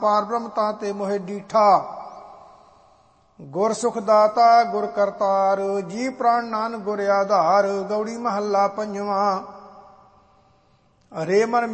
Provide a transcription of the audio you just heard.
ਪਾਰ ਬ੍ਰਹਮ ਤਾਂ ਤੇ ਮੋਹਿ ਡੀਠਾ। ਗੁਰ ਸੁਖ ਦਾਤਾ ਗੁਰ ਕਰਤਾਰ, ਜੀ ਪ੍ਰਾਣ ਨਾਨਕ ਗੁਰ ਆਧਾਰ। ਗੌੜੀ ਮਹੱਲਾ ਪੰਜਵਾਂ। ਰੇ ਮਨ